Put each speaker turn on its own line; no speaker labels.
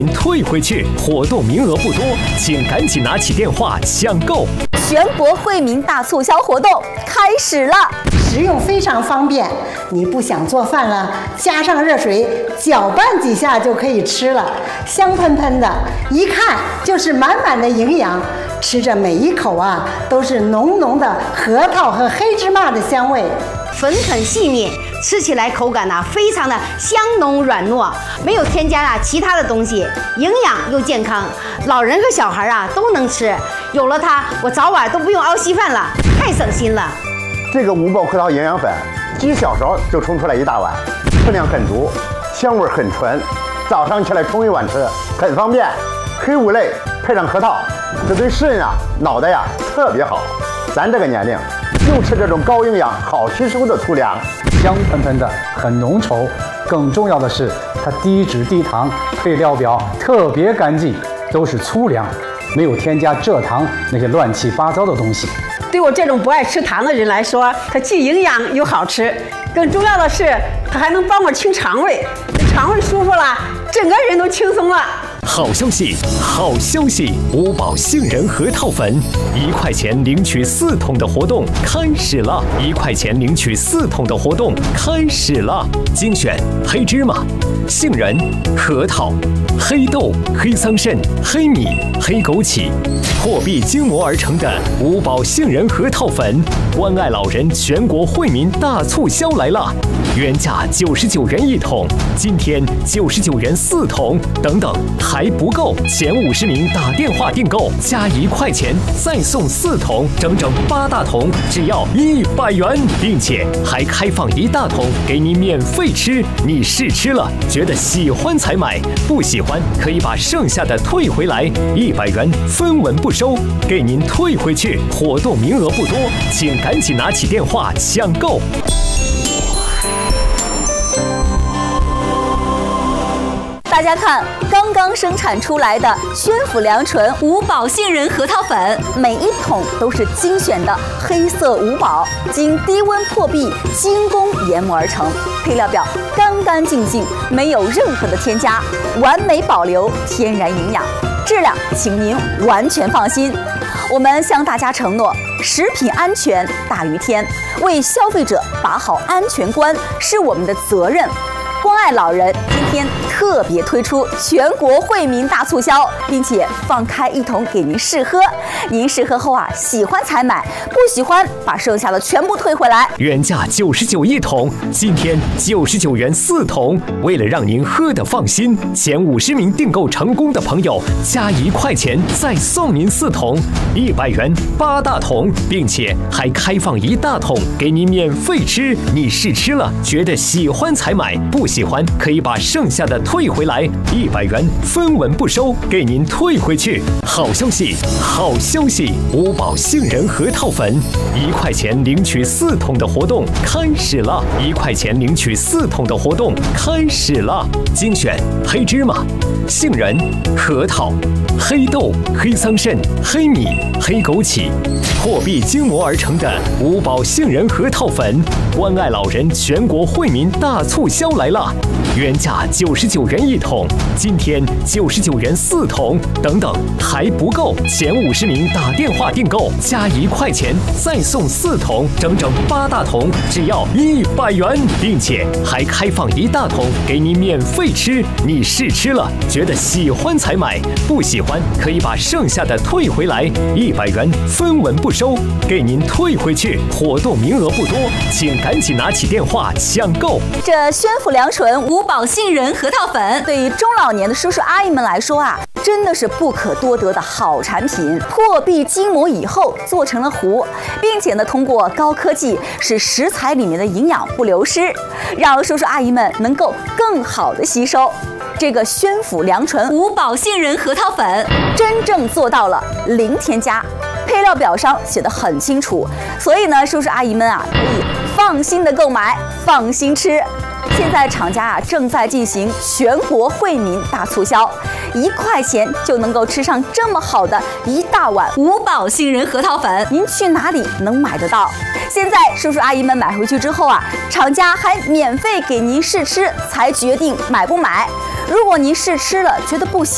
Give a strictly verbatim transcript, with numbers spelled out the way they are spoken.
退回去，活动名额不多，请赶紧拿起电话抢购。
全国惠民大促销活动开始了，
食用非常方便。你不想做饭了，加上热水搅拌几下就可以吃了，香喷喷的，一看就是满满的营养。吃着每一口啊，都是浓浓的核桃和黑芝麻的香味，
粉很细腻，吃起来口感呢、啊、非常的香浓软糯，没有添加啊其他的东西，营养又健康，老人和小孩啊都能吃。有了它，我早晚都不用熬稀饭了，太省心了。
这个五宝核桃营养粉，几小勺就冲出来一大碗，分量很足，香味很纯，早上起来冲一碗吃，很方便。黑五类配上核桃，这对肾啊、脑袋呀特别好。咱这个年龄，就吃这种高营养、好吸收的粗粮，
香喷喷的，很浓稠。更重要的是，它低脂低糖，配料表特别干净，都是粗粮，没有添加蔗糖那些乱七八糟的东西。
对我这种不爱吃糖的人来说，它既营养又好吃，更重要的是，它还能帮我清肠胃，肠胃舒服了，整个人都轻松了。
好消息，好消息！五宝杏仁核桃粉，一块钱领取四桶的活动开始了！一块钱领取四桶的活动开始了！精选黑芝麻、杏仁、核桃、黑豆、黑桑葚、黑米、黑枸杞，破壁精磨而成的五宝杏仁核桃粉，关爱老人全国惠民大促销来了！原价九十九元一桶，今天九十九元四桶，等等还不够，前五十名打电话订购加一块钱再送四桶，整整八大桶，只要一百元，并且还开放一大桶给你免费吃。你试吃了，觉得喜欢才买，不喜欢可以把剩下的退回来，一百元分文不收，给您退回去。活动名额不多，请赶紧拿起电话抢购。
大家看，刚刚生产出来的宣府良醇五宝杏仁核桃粉，每一桶都是精选的黑色五宝，经低温破壁精工研磨而成，配料表干干净净，没有任何的添加，完美保留天然营养，质量请您完全放心。我们向大家承诺，食品安全大于天，为消费者把好安全关是我们的责任。关爱老人，今天特别推出全国惠民大促销，并且放开一桶给您试喝。您试喝后啊，喜欢才买，不喜欢把剩下的全部退回来。
原价九十九一桶，今天九十九元四桶。为了让您喝得放心，前五十名订购成功的朋友加一块钱再送您四桶，一百元八大桶，并且还开放一大桶给您免费吃。你试吃了，觉得喜欢才买，不喜欢可以把剩下的退回来，一百元分文不收，给您退回去。好消息，好消息！五宝杏仁核桃粉，一块钱领取四桶的活动开始了！一块钱领取四桶的活动开始了！精选黑芝麻、杏仁、核桃、黑豆、黑桑葚、黑米、黑枸杞，破壁精磨而成的五宝杏仁核桃粉，关爱老人全国惠民大促销来了！原价九十九元一桶，今天九十九元四桶，等等还不够，前五十名打电话订购加一块钱再送四桶，整整八大桶，只要一百元，并且还开放一大桶给你免费吃。你试吃了，觉得喜欢才买，不喜欢可以把剩下的退回来，一百元分文不收，给您退回去。活动名额不多，请赶紧拿起电话抢购。
这宣府良醇五宝杏仁核桃粉，对于中老年的叔叔阿姨们来说啊，真的是不可多得的好产品。破壁精磨以后做成了糊，并且呢，通过高科技使食材里面的营养不流失，让叔叔阿姨们能够更好的吸收。这个宣府良醇五宝杏仁核桃粉真正做到了零添加，配料表上写得很清楚，所以呢，叔叔阿姨们啊可以放心的购买，放心吃。现在厂家啊正在进行全国惠民大促销，一块钱就能够吃上这么好的一大碗五宝杏仁核桃粉，您去哪里能买得到？现在叔叔阿姨们买回去之后啊，厂家还免费给您试吃，才决定买不买。如果您试吃了觉得不行，